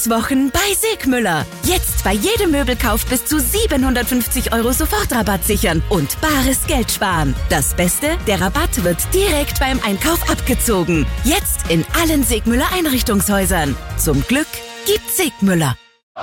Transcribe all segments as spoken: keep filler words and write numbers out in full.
Glückswochen bei Segmüller. Jetzt bei jedem Möbelkauf bis zu siebenhundertfünfzig Euro Sofortrabatt sichern und bares Geld sparen. Das Beste, der Rabatt wird direkt beim Einkauf abgezogen. Jetzt in allen Segmüller Einrichtungshäusern. Zum Glück gibt's Segmüller.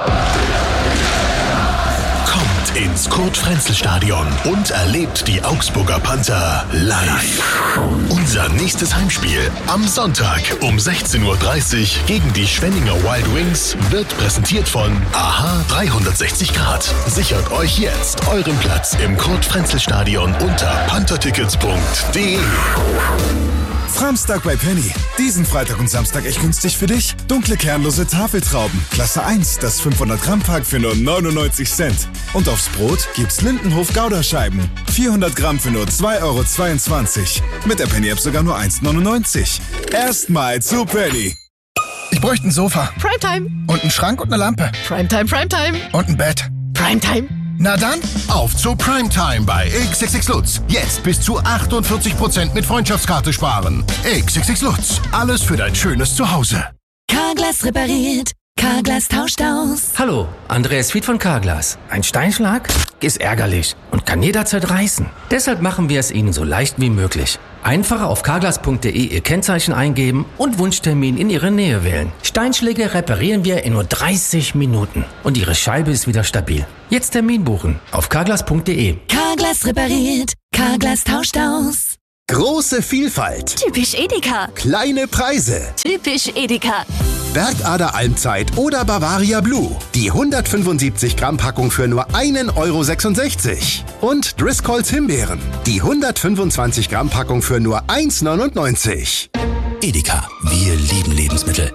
Kommt ins Kurt-Frenzel-Stadion und erlebt die Augsburger Panther live. Unser nächstes Heimspiel am Sonntag um sechzehn Uhr dreißig gegen die Schwenninger Wild Wings wird präsentiert von AHA dreihundertsechzig Grad. Sichert euch jetzt euren Platz im Kurt-Frenzel-Stadion unter panthertickets punkt de. Framstag bei Penny. Diesen Freitag und Samstag echt günstig für dich. Dunkle kernlose Tafeltrauben. Klasse eins, das fünfhundert Gramm Pack für nur neunundneunzig Cent. Und aufs Brot gibt's Lindenhof Gouda-Scheiben. vierhundert Gramm für nur zwei Euro zweiundzwanzig. Mit der Penny-App sogar nur eins neunundneunzig. Erstmal zu Penny. Ich bräuchte ein Sofa. Primetime. Und einen Schrank und eine Lampe. Primetime, Primetime. Und ein Bett. Primetime. Na dann, auf zu Primetime bei X X X Lutz. Jetzt bis zu achtundvierzig Prozent mit Freundschaftskarte sparen. X X X Lutz. Alles für dein schönes Zuhause. Carglass repariert. Carglass tauscht aus. Hallo, Andreas Fied von Carglass. Ein Steinschlag ist ärgerlich und kann jederzeit reißen. Deshalb machen wir es Ihnen so leicht wie möglich. Einfach auf carglass punkt de Ihr Kennzeichen eingeben und Wunschtermin in Ihre Nähe wählen. Steinschläge reparieren wir in nur dreißig Minuten und Ihre Scheibe ist wieder stabil. Jetzt Termin buchen auf carglass punkt de. Carglass repariert. Carglass tauscht aus. Große Vielfalt. Typisch Edeka. Kleine Preise. Typisch Edeka. Bergader Almzeit oder Bavaria Blue. Die hundertfünfundsiebzig Gramm Packung für nur einen Euro sechsundsechzig. Und Driscolls Himbeeren. Die hundertfünfundzwanzig Gramm Packung für nur eins neunundneunzig. Edeka. Wir lieben Lebensmittel.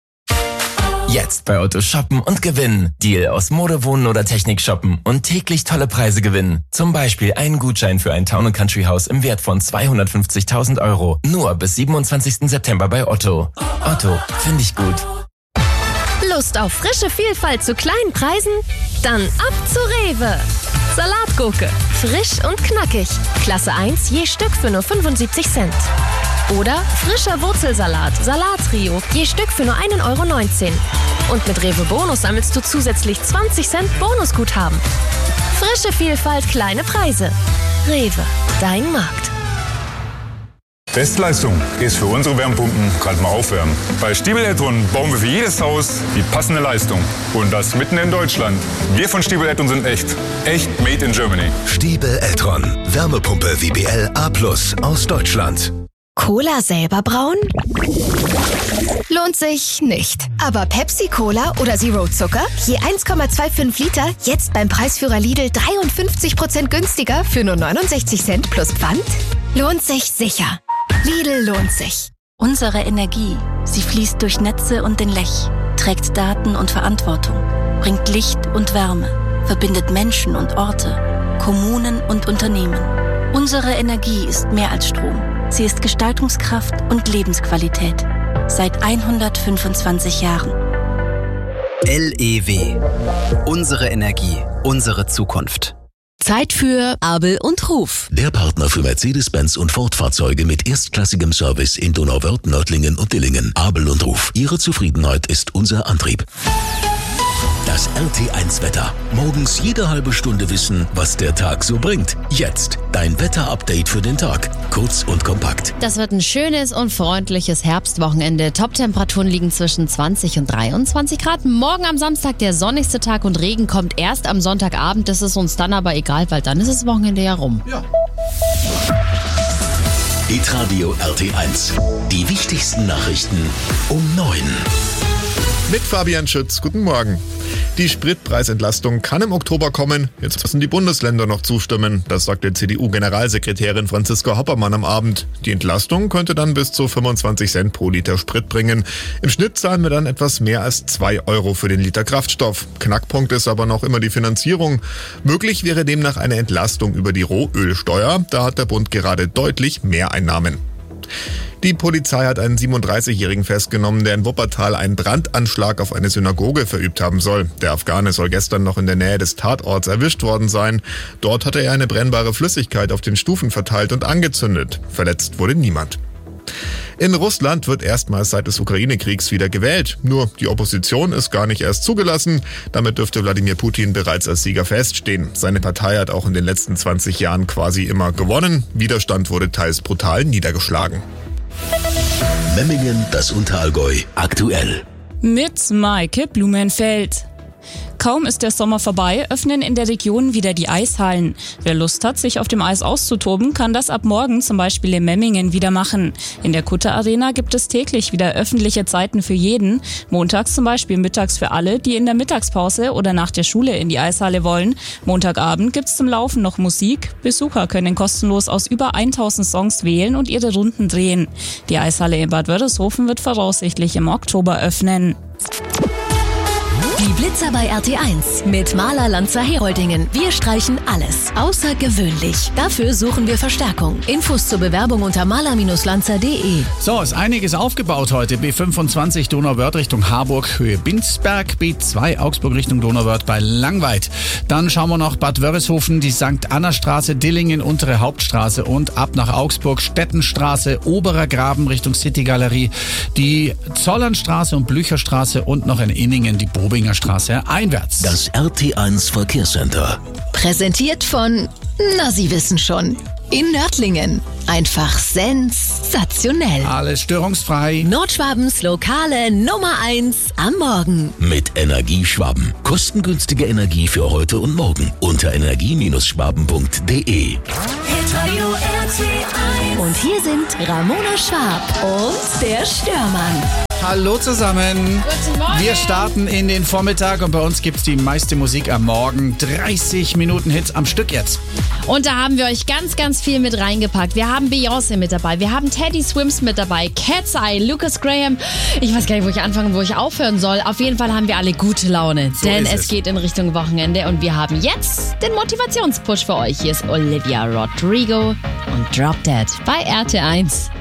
Jetzt bei Otto shoppen und gewinnen. Deal aus Mode, Wohnen oder Technik shoppen und täglich tolle Preise gewinnen. Zum Beispiel einen Gutschein für ein Town and Country Haus im Wert von zweihundertfünfzigtausend Euro. Nur bis siebenundzwanzigsten September bei Otto. Otto, finde ich gut. Lust auf frische Vielfalt zu kleinen Preisen? Dann ab zu Rewe. Salatgurke. Frisch und knackig. Klasse eins je Stück für nur fünfundsiebzig Cent. Oder frischer Wurzelsalat, Salattrio, je Stück für nur einen Euro neunzehn. Und mit Rewe Bonus sammelst du zusätzlich zwanzig Cent Bonusguthaben. Frische Vielfalt, kleine Preise. Rewe, dein Markt. Bestleistung ist für unsere Wärmepumpen gerade mal aufwärmen. Bei Stiebel Eltron bauen wir für jedes Haus die passende Leistung. Und das mitten in Deutschland. Wir von Stiebel Eltron sind echt. Echt made in Germany. Stiebel Eltron. Wärmepumpe W B L A plus aus Deutschland. Cola selber brauen? Lohnt sich nicht. Aber Pepsi-Cola oder Zero Zucker? Je eins Komma fünfundzwanzig Liter, jetzt beim Preisführer Lidl dreiundfünfzig Prozent günstiger für nur neunundsechzig Cent plus Pfand? Lohnt sich sicher. Lidl lohnt sich. Unsere Energie, sie fließt durch Netze und den Lech, trägt Daten und Verantwortung, bringt Licht und Wärme, verbindet Menschen und Orte, Kommunen und Unternehmen. Unsere Energie ist mehr als Strom. Sie ist Gestaltungskraft und Lebensqualität. Seit hundertfünfundzwanzig Jahren. L E W. Unsere Energie, unsere Zukunft. Zeit für Abel und Ruf. Der Partner für Mercedes-Benz und Ford-Fahrzeuge mit erstklassigem Service in Donauwörth, Nördlingen und Dillingen. Abel und Ruf. Ihre Zufriedenheit ist unser Antrieb. Das R T eins Wetter. Morgens jede halbe Stunde wissen, was der Tag so bringt. Jetzt dein Wetter-Update für den Tag. Kurz und kompakt. Das wird ein schönes und freundliches Herbstwochenende. Top-Temperaturen liegen zwischen zwanzig und dreiundzwanzig Grad. Morgen am Samstag der sonnigste Tag und Regen kommt erst am Sonntagabend. Das ist uns dann aber egal, weil dann ist das Wochenende ja rum. Ja. Hitradio R T eins. Die wichtigsten Nachrichten um neun. Mit Fabian Schütz, guten Morgen. Die Spritpreisentlastung kann im Oktober kommen. Jetzt müssen die Bundesländer noch zustimmen. Das sagte C D U-Generalsekretärin Franziska Hoppermann am Abend. Die Entlastung könnte dann bis zu fünfundzwanzig Cent pro Liter Sprit bringen. Im Schnitt zahlen wir dann etwas mehr als zwei Euro für den Liter Kraftstoff. Knackpunkt ist aber noch immer die Finanzierung. Möglich wäre demnach eine Entlastung über die Rohölsteuer. Da hat der Bund gerade deutlich mehr Einnahmen. Die Polizei hat einen siebenunddreißigjährigen festgenommen, der in Wuppertal einen Brandanschlag auf eine Synagoge verübt haben soll. Der Afghane soll gestern noch in der Nähe des Tatorts erwischt worden sein. Dort hatte er eine brennbare Flüssigkeit auf den Stufen verteilt und angezündet. Verletzt wurde niemand. In Russland wird erstmals seit des Ukraine-Kriegs wieder gewählt. Nur die Opposition ist gar nicht erst zugelassen. Damit dürfte Wladimir Putin bereits als Sieger feststehen. Seine Partei hat auch in den letzten zwanzig Jahren quasi immer gewonnen. Widerstand wurde teils brutal niedergeschlagen. Memmingen, das Unterallgäu, aktuell. Mit Maike Blumenfeld. Kaum ist der Sommer vorbei, öffnen in der Region wieder die Eishallen. Wer Lust hat, sich auf dem Eis auszutoben, kann das ab morgen zum Beispiel in Memmingen wieder machen. In der Kutter Arena gibt es täglich wieder öffentliche Zeiten für jeden. Montags zum Beispiel mittags für alle, die in der Mittagspause oder nach der Schule in die Eishalle wollen. Montagabend gibt's zum Laufen noch Musik. Besucher können kostenlos aus über tausend Songs wählen und ihre Runden drehen. Die Eishalle in Bad Wörishofen wird voraussichtlich im Oktober öffnen. Die Blitzer bei R T eins mit Maler Lanzer Heroldingen. Wir streichen alles. Außergewöhnlich. Dafür suchen wir Verstärkung. Infos zur Bewerbung unter maler Lanzer punkt de. So, ist einiges aufgebaut heute. B fünfundzwanzig Donauwörth Richtung Harburg, Höhe Binsberg. B zwei Augsburg Richtung Donauwörth bei Langweid. Dann schauen wir noch Bad Wörishofen, die Sankt Anna Straße, Dillingen, Untere Hauptstraße und ab nach Augsburg, Stettenstraße, Oberer Graben Richtung City Galerie, die Zollernstraße und Blücherstraße und noch in Inningen die Bobinger Straße einwärts. Das R T eins Verkehrscenter. Präsentiert von, na Sie wissen schon, in Nördlingen. Einfach sensationell. Alles störungsfrei. Nordschwabens lokale Nummer eins am Morgen. Mit Energieschwaben. Kostengünstige Energie für heute und morgen. Unter energie Schwaben punkt de. Und hier sind Ramona Schwab und der Störmann. Hallo zusammen. Guten Morgen. Wir starten in den Vormittag und bei uns gibt's die meiste Musik am Morgen. dreißig Minuten Hits am Stück jetzt. Und da haben wir euch ganz, ganz viel mit reingepackt. Wir haben Beyoncé mit dabei, wir haben Teddy Swims mit dabei, Cat's Eye, Lucas Graham. Ich weiß gar nicht, wo ich anfangen, wo ich aufhören soll. Auf jeden Fall haben wir alle gute Laune, so denn es, es geht in Richtung Wochenende und wir haben jetzt den Motivationspush für euch. Hier ist Olivia Rodrigo und Drop Dead bei R T eins.